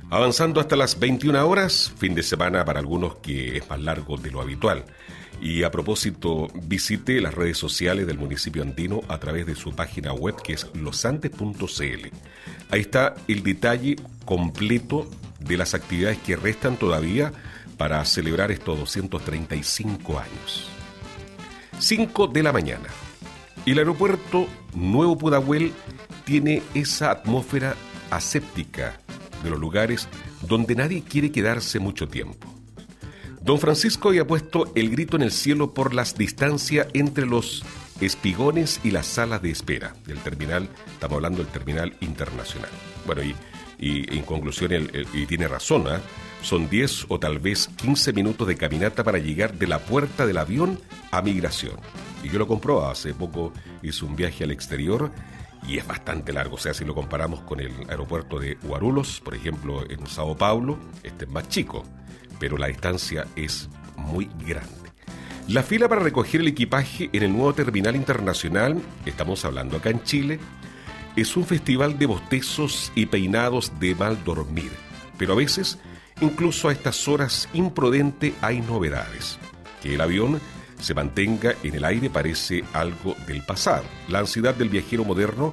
Avanzando hasta las 21 horas, fin de semana para algunos que es más largo de lo habitual. Y a propósito, visite las redes sociales del municipio andino a través de su página web que es losandes.cl. Ahí está el detalle completo de las actividades que restan todavía para celebrar estos 235 años. 5 de la mañana. El aeropuerto Nuevo Pudahuel tiene esa atmósfera aséptica de los lugares donde nadie quiere quedarse mucho tiempo. Don Francisco había puesto el grito en el cielo por las distancias entre los espigones y las salas de espera del terminal. Estamos hablando del terminal internacional. Bueno, y en conclusión, y tiene razón, ¿eh? Son 10 o tal vez 15 minutos de caminata para llegar de la puerta del avión a migración. Y yo lo comprobaba, hace poco hice un viaje al exterior y es bastante largo. O sea, si lo comparamos con el aeropuerto de Guarulhos, por ejemplo, en Sao Paulo, este es más chico, pero la distancia es muy grande. La fila para recoger el equipaje en el nuevo terminal internacional, estamos hablando acá en Chile, es un festival de bostezos y peinados de mal dormir. Pero a veces, incluso a estas horas imprudente, hay novedades. Que el avión se mantenga en el aire parece algo del pasado. La ansiedad del viajero moderno,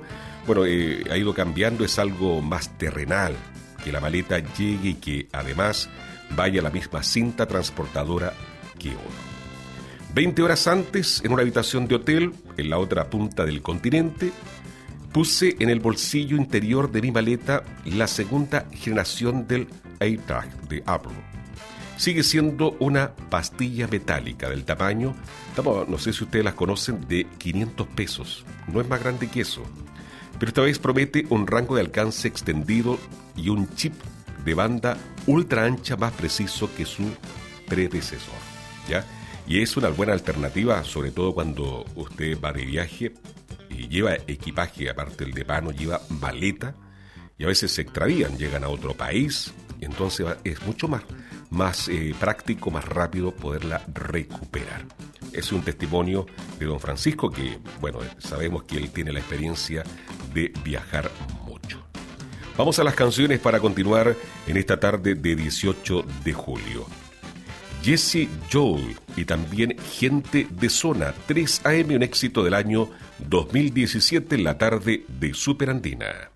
ha ido cambiando, es algo más terrenal. Que la maleta llegue y que además vaya la misma cinta transportadora que uno. 20 horas antes, en una habitación de hotel, en la otra punta del continente, puse en el bolsillo interior de mi maleta la segunda generación del AirTag de Apple. Sigue siendo una pastilla metálica del tamaño, no sé si ustedes las conocen, de 500 pesos. No es más grande que eso. Pero esta vez promete un rango de alcance extendido y un chip de banda ultra ancha más preciso que su predecesor, ¿ya? Y es una buena alternativa, sobre todo cuando usted va de viaje y lleva equipaje, aparte del de mano, lleva maleta, y a veces se extravían, llegan a otro país, y entonces es mucho más práctico, más rápido poderla recuperar. Es un testimonio de don Francisco que, sabemos que él tiene la experiencia de viajar mucho. Vamos a las canciones para continuar en esta tarde de 18 de julio. Jesse Joel y también Gente de Zona, 3 AM, un éxito del año 2017 en la tarde de Superandina.